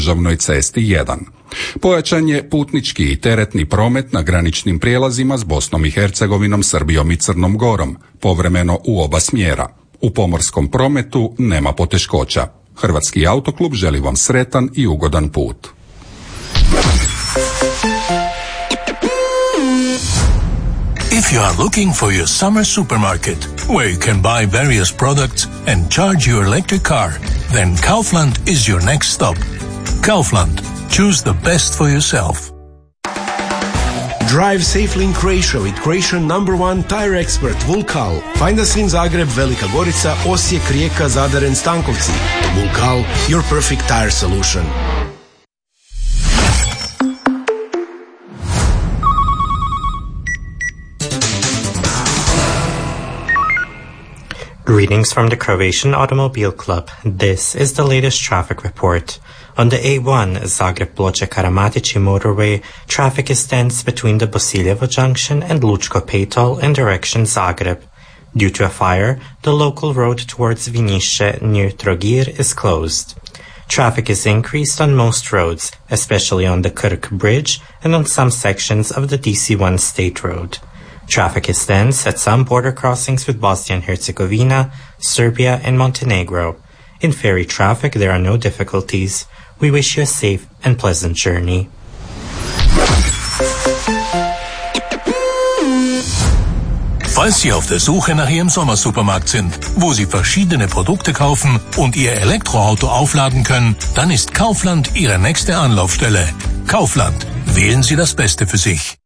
državnoj cesti 1. Pojačan je putnički i teretni promet na graničnim prijelazima s Bosnom i Hercegovinom, Srbijom i Crnom Gorom, povremeno u oba smjera. U pomorskom prometu nema poteškoća. Hrvatski autoklub želi vam sretan i ugodan put. If you are looking for your summer supermarket, where you can buy various products and charge your electric car, then Kaufland is your next stop. Kaufland. Choose the best for yourself. Drive safely in Croatia with Croatian #1 tire expert Vulkal. Find us in Zagreb, Velika Gorica, Osijek, Rijeka, Zadar and Stankovci. Vulkal, your perfect tire solution. Greetings from the Croatian Automobile Club. This is the latest traffic report. On the A1 Zagreb-Ploče-Karamatići motorway, traffic is tense between the Bosiljevo junction and Lučko Petol in direction Zagreb. Due to a fire, the local road towards Viniše near Trogir is closed. Traffic is increased on most roads, especially on the Krk Bridge and on some sections of the DC-1 State Road. Traffic is tense at some border crossings with Bosnia and Herzegovina, Serbia, and Montenegro. In ferry traffic, there are no difficulties. We wish you a safe and pleasant journey. Falls Sie auf der Suche nach Ihrem Sommersupermarkt sind, wo Sie verschiedene Produkte kaufen und Ihr Elektroauto aufladen können, dann ist Kaufland Ihre nächste Anlaufstelle. Kaufland. Wählen Sie das Beste für sich.